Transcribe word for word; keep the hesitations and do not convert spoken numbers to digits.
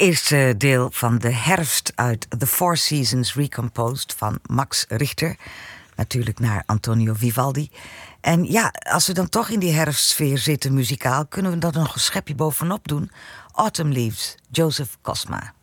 eerste deel van de herfst uit The Four Seasons Recomposed van Max Richter. Natuurlijk naar Antonio Vivaldi. En ja, als we dan toch in die herfstsfeer zitten muzikaal, kunnen we er nog een schepje bovenop doen. Autumn Leaves, Joseph Cosma.